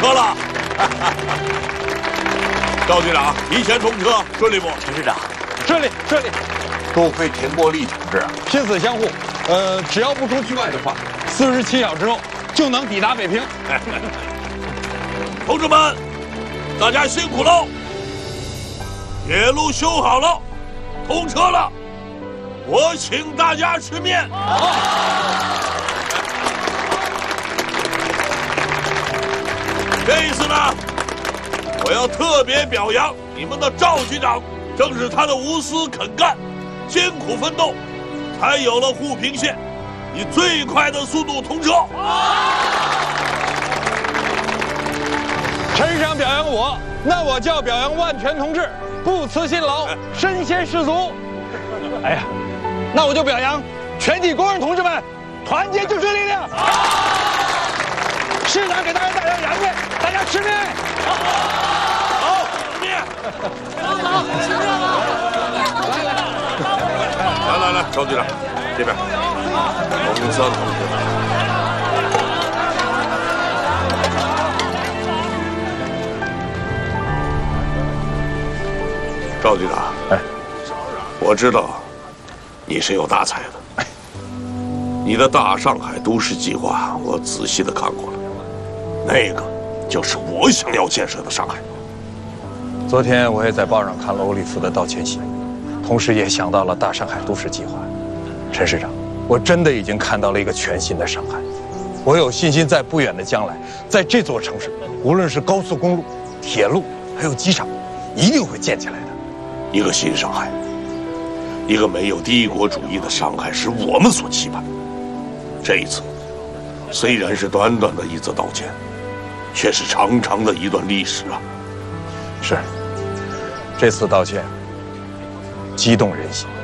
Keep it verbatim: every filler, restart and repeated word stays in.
车了。赵局长，提前通车顺利不？ 陈市长， 顺利顺利。 多亏田国立同志啊， 拼死相护。呃，只要不出意外的话，四十七小时后就能抵达北平。 同志们，大家辛苦喽！铁路修好了，通车了，我请大家吃面。这一次呢，我要特别表扬你们的赵局长，正是他的无私肯干、艰苦奋斗，才有了沪平线以最快的速度通车。 陈市长表扬我，那我就要表扬万全同志，不辞辛劳，身先士卒。哎呀，那我就表扬全体工人同志们，团结就是力量。市长给大家带来凉面，大家吃面。 好，好，面。 好好吃面了。 来来来，赵局长，这边。洪三同志。赵局长，哎，我知道你是有大才的。你的大上海都市计划，我仔细的看过了，那个就是我想要建设的上海。 昨天我也在报上看了欧立福的道歉信，同时也想到了大上海都市计划。陈市长，我真的已经看到了一个全新的上海，我有信心在不远的将来，在这座城市，无论是高速公路、铁路，还有机场，一定会建起来的。 一个新上海，一个没有帝国主义的上海，是我们所期盼。这一次，虽然是短短的一次道歉，却是长长的一段历史啊！ 是，这次道歉激动人心。